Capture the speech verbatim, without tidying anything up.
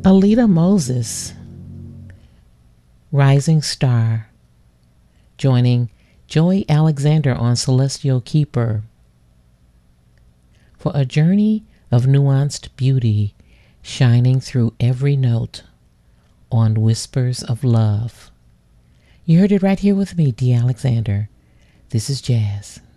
Alita Moses, Rising Star, joining Joey Alexander on Celestial Keeper for a journey of nuanced beauty shining through every note on Whispers of Love. You heard it right here with me, D. Alexander. This is Jazz.